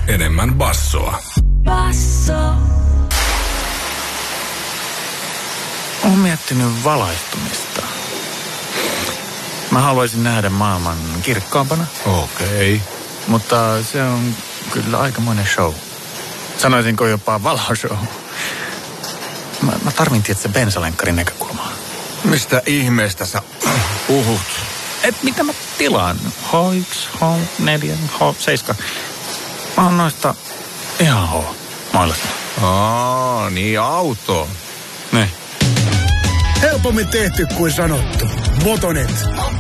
enemmän bassoa. Basso. Olen miettinyt valaistumista. Mä haluaisin nähdä maailman kirkkaampana. Okei. Mutta se on kyllä aikamoinen show. Sanoisinko jopa valoshow. Mä tarvin tietysti bensalenkkarin näkökulmaa. Mistä ihmeestä sä puhut? Et mitä mä tilaan? H1, H4, H7. Mä oon noista ihan H-mailasta. Niin auto. Ne. Helpommin tehty kuin sanottu. Motonet.